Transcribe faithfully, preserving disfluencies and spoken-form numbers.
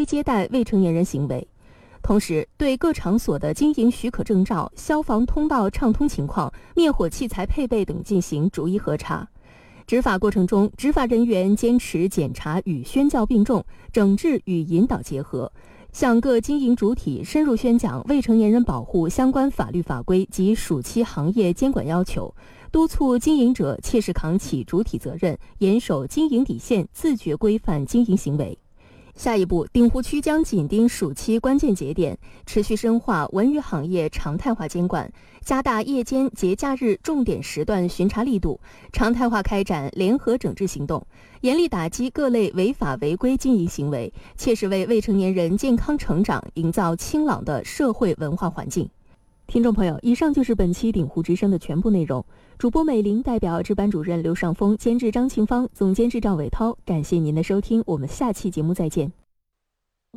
规接待未成年人行为。同时，对各场所的经营许可证照、消防通道畅通情况、灭火器材配备等进行逐一核查。执法过程中，执法人员坚持检查与宣教并重，整治与引导结合，向各经营主体深入宣讲未成年人保护相关法律法规及暑期行业监管要求，督促经营者切实扛起主体责任，严守经营底线，自觉规范经营行为。下一步，鼎湖区将紧盯暑期关键节点，持续深化文娱行业常态化监管，加大夜间节假日重点时段巡查力度，常态化开展联合整治行动，严厉打击各类违法违规经营行为，切实为未成年人健康成长营造清朗的社会文化环境。听众朋友，以上就是本期鼎湖之声的全部内容。主播美玲代表值班主任刘尚峰、监制张庆芳、总监制赵伟涛，感谢您的收听，我们下期节目再见。